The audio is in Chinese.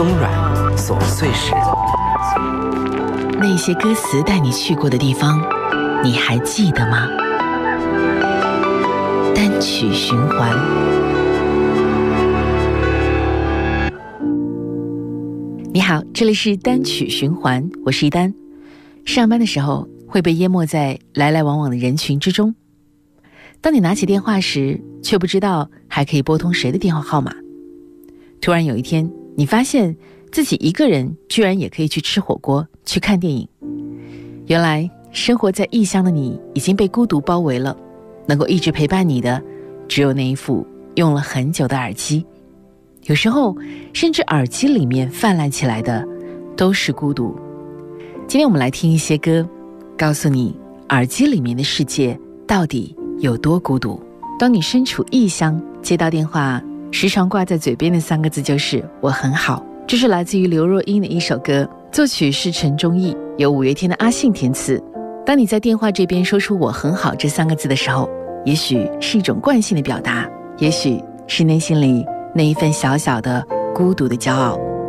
松软琐碎事， 那些歌词带你去过的地方，你还记得吗？单曲循环。你好，这里是单曲循环，我是一丹。上班的时候会被淹没在来来往往的人群之中，当你拿起电话时，却不知道还可以拨通谁的电话号码。突然有一天，你发现自己一个人居然也可以去吃火锅，去看电影。原来生活在异乡的你已经被孤独包围了，能够一直陪伴你的只有那一副用了很久的耳机。有时候甚至耳机里面泛滥起来的都是孤独。今天我们来听一些歌，告诉你耳机里面的世界到底有多孤独。当你身处异乡，接到电话时常挂在嘴边的3个字就是我很好。这是来自于刘若英的一首歌，作曲是陈忠义，由5月天的阿信填词。当你在电话这边说出我很好这3个字的时候，也许是一种惯性的表达，也许是内心里那一份小小的孤独的骄傲。